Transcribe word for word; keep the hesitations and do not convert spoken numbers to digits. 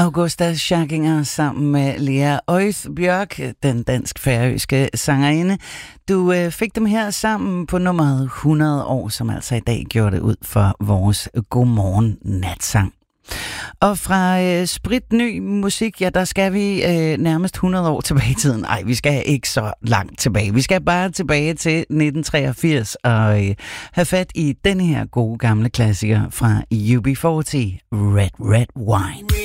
Augusta Scharkinger sammen med Lea Øyfbjørk, den dansk-færøske sangerinde. Du øh, fik dem her sammen på nummeret hundrede år, som altså i dag gjorde det ud for vores Godmorgen Natsang. Og fra øh, spritny musik, ja, der skal vi øh, nærmest hundrede år tilbage i tiden. Nej, vi skal ikke så langt tilbage. Vi skal bare tilbage til nitten treogfirs og øh, have fat i denne her gode gamle klassiker fra U B fyrre, Red Red Wine.